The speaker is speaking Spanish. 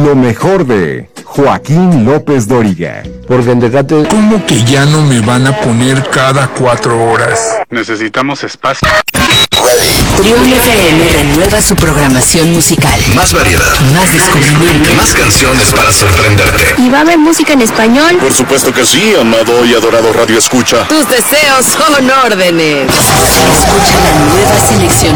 Lo mejor de Joaquín López Dóriga. Porque en Tecate... ¿Cómo que ya no me van a poner cada 4 horas? Necesitamos espacio. Trión FM renueva su programación musical. Más variedad, más descubrimiento, más canciones para sorprenderte. ¿Y va a haber música en español? Por supuesto que sí, amado y adorado Radio Escucha. Tus deseos son órdenes. Escucha la nueva selección